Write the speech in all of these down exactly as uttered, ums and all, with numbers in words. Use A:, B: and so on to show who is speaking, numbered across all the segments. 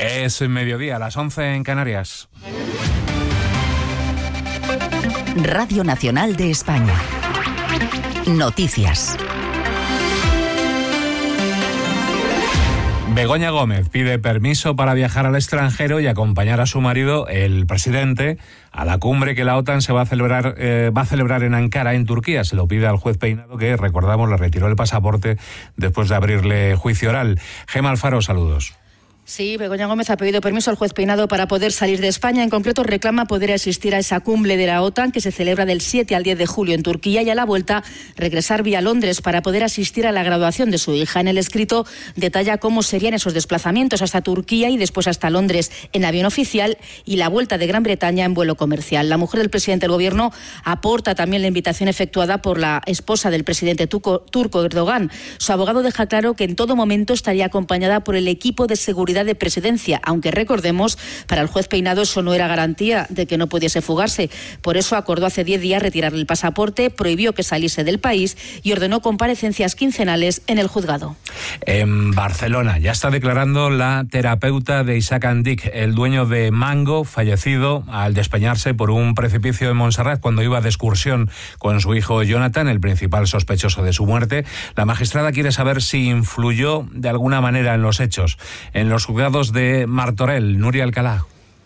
A: Es mediodía, a las once en Canarias.
B: Radio Nacional de España. Noticias.
A: Begoña Gómez pide permiso para viajar al extranjero y acompañar a su marido, el presidente, a la cumbre que la OTAN se va a celebrar eh, va a celebrar en Ankara, en Turquía. Se lo pide al juez Peinado, que, recordamos, le retiró el pasaporte después de abrirle juicio oral. Gema Alfaro, saludos.
C: Sí, Begoña Gómez ha pedido permiso al juez Peinado para poder salir de España. En concreto, reclama poder asistir a esa cumbre de la OTAN que se celebra del siete al diez de julio en Turquía y a la vuelta regresar vía Londres para poder asistir a la graduación de su hija. En el escrito detalla cómo serían esos desplazamientos hasta Turquía y después hasta Londres en avión oficial y la vuelta de Gran Bretaña en vuelo comercial. La mujer del presidente del gobierno aporta también la invitación efectuada por la esposa del presidente turco, turco Erdogan. Su abogado deja claro que en todo momento estaría acompañada por el equipo de seguridad de presidencia, aunque recordemos, para el juez Peinado eso no era garantía de que no pudiese fugarse. Por eso acordó hace diez días retirarle el pasaporte, prohibió que saliese del país y ordenó comparecencias quincenales en el juzgado.
A: En Barcelona ya está declarando la terapeuta de Isaac Andic, el dueño de Mango, fallecido al despeñarse por un precipicio en Montserrat cuando iba de excursión con su hijo Jonathan, el principal sospechoso de su muerte. La magistrada quiere saber si influyó de alguna manera en los hechos. En los juzgados de Martorell, Nuria Alcalá.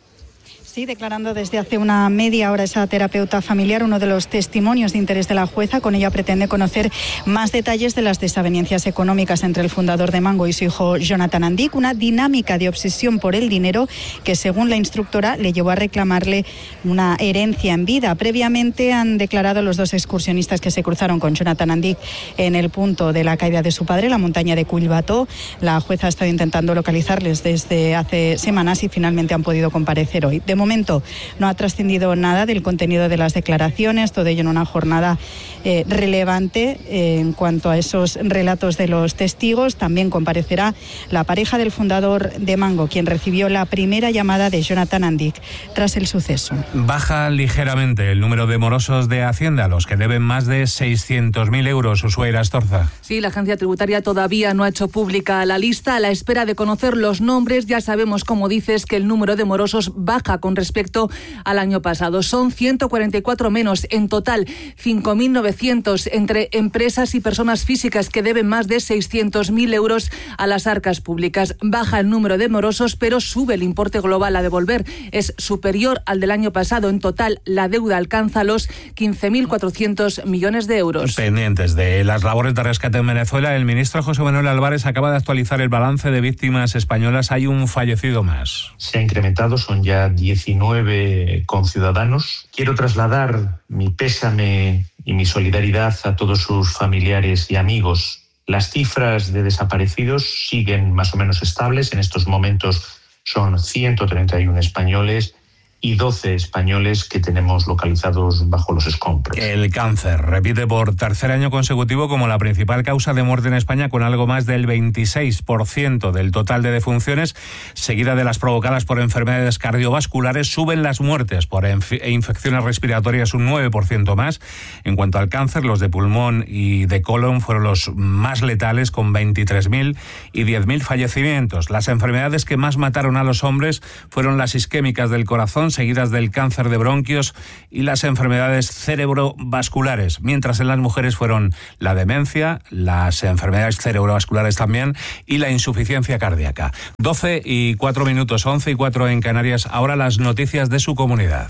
D: Sí, declarando desde hace una media hora esa terapeuta familiar, uno de los testimonios de interés de la jueza. Con ella pretende conocer más detalles de las desavenencias económicas entre el fundador de Mango y su hijo Jonathan Andic, una dinámica de obsesión por el dinero que, según la instructora, le llevó a reclamarle una herencia en vida. Previamente han declarado los dos excursionistas que se cruzaron con Jonathan Andic en el punto de la caída de su padre, la montaña de Collbató. La jueza ha estado intentando localizarles desde hace semanas y finalmente han podido comparecer hoy. De momento no ha trascendido nada del contenido de las declaraciones, todo ello en una jornada eh, relevante eh, en cuanto a esos relatos de los testigos. También comparecerá la pareja del fundador de Mango, quien recibió la primera llamada de Jonathan Andic tras el suceso.
A: Baja ligeramente el número de morosos de Hacienda, los que deben más de seiscientos mil euros. Ushuaira Astorza.
E: Sí, la agencia tributaria todavía no ha hecho pública la lista. A la espera de conocer los nombres, ya sabemos, como dices, que el número de morosos baja con respecto al año pasado. Son ciento cuarenta y cuatro menos. En total, cinco mil novecientos entre empresas y personas físicas que deben más de seiscientos mil euros a las arcas públicas. Baja el número de morosos, pero sube el importe global a devolver. Es superior al del año pasado. En total, la deuda alcanza los quince mil cuatrocientos millones de euros.
A: Pendientes de las labores de rescate en Venezuela, el ministro José Manuel Álvarez acaba de actualizar el balance de víctimas españolas. Hay un fallecido más.
F: Se ha incrementado, son ya diecinueve conciudadanos. Quiero trasladar mi pésame y mi solidaridad a todos sus familiares y amigos. Las cifras de desaparecidos siguen más o menos estables. En estos momentos son ciento treinta y uno españoles y doce españoles que tenemos localizados bajo los escombros.
A: El cáncer repite por tercer año consecutivo como la principal causa de muerte en España, con algo más del veintiséis por ciento del total de defunciones, seguida de las provocadas por enfermedades cardiovasculares. Suben las muertes por inf- infecciones respiratorias un nueve por ciento más. En cuanto al cáncer, los de pulmón y de colon fueron los más letales, con veintitrés mil y diez mil fallecimientos. Las enfermedades que más mataron a los hombres fueron las isquémicas del corazón, seguidas del cáncer de bronquios y las enfermedades cerebrovasculares, mientras en las mujeres fueron la demencia, las enfermedades cerebrovasculares también y la insuficiencia cardíaca. doce y cuatro minutos, once y cuatro en Canarias. Ahora las noticias de su comunidad.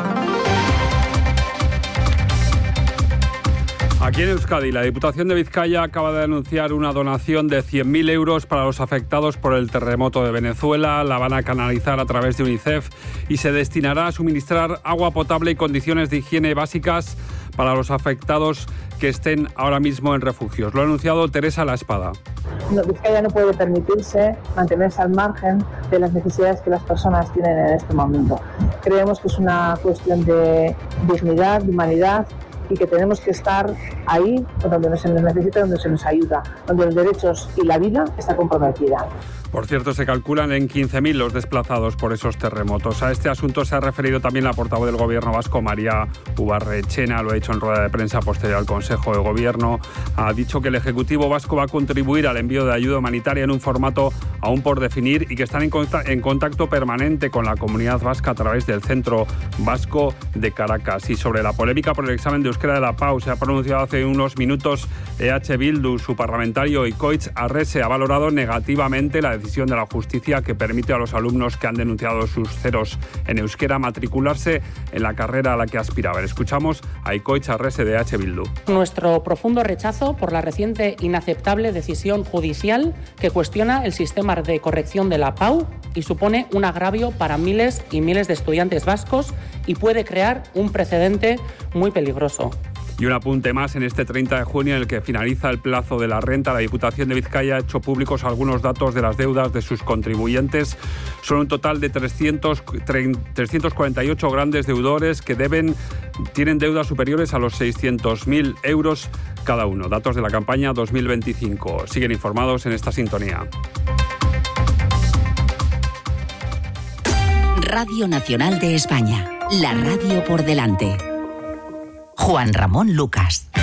G: Aquí en Euskadi, la Diputación de Vizcaya acaba de anunciar una donación de cien mil euros para los afectados por el terremoto de Venezuela. La van a canalizar a través de UNICEF y se destinará a suministrar agua potable y condiciones de higiene básicas para los afectados que estén ahora mismo en refugios. Lo ha anunciado Teresa La Espada.
H: No, Vizcaya no puede permitirse mantenerse al margen de las necesidades que las personas tienen en este momento. Creemos que es una cuestión de dignidad, de humanidad, y que tenemos que estar ahí donde se nos necesita, donde se nos ayuda, donde los derechos y la vida está comprometida.
G: Por cierto, se calculan en quince mil los desplazados por esos terremotos. A este asunto se ha referido también la portavoz del Gobierno vasco, María Ubarrechena, lo ha hecho en rueda de prensa posterior al Consejo de Gobierno. Ha dicho que el Ejecutivo vasco va a contribuir al envío de ayuda humanitaria en un formato aún por definir y que están en contacto permanente con la comunidad vasca a través del Centro Vasco de Caracas. Y sobre la polémica por el examen de euskera de la P A U, se ha pronunciado hace unos minutos E H Bildu. Su parlamentario Ikoitz Arrese ha valorado negativamente la decisión de la justicia que permite a los alumnos que han denunciado sus ceros en euskera matricularse en la carrera a la que aspiraban. Escuchamos a Ikoitz Arrese de E H Bildu.
I: Nuestro profundo rechazo por la reciente inaceptable decisión judicial que cuestiona el sistema de corrección de la P A U y supone un agravio para miles y miles de estudiantes vascos y puede crear un precedente muy peligroso.
G: Y un apunte más, en este treinta de junio en el que finaliza el plazo de la renta, la Diputación de Vizcaya ha hecho públicos algunos datos de las deudas de sus contribuyentes. Son un total de trescientos cuarenta y ocho grandes deudores que deben, tienen deudas superiores a los seiscientos mil euros cada uno. Datos de la campaña dos mil veinticinco. Siguen informados en esta sintonía.
B: Radio Nacional de España, la radio por delante. Juan Ramón Lucas.